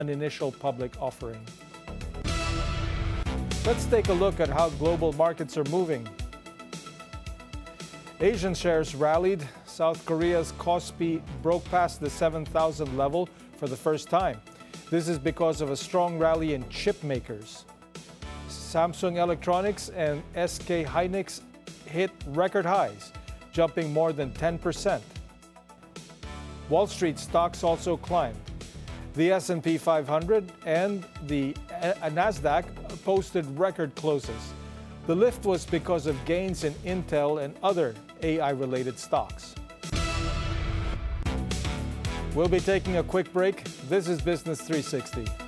an initial public offering. Let's take a look at how global markets are moving. Asian shares rallied. South Korea's Kospi broke past the 7,000 level for the first time. This is because of a strong rally in chip makers. Samsung Electronics and SK Hynix hit record highs, jumping more than 10%. Wall Street stocks also climbed. The S&P 500 and the Nasdaq posted record closes. The lift was because of gains in Intel and other AI-related stocks. We'll be taking a quick break. This is Business 360.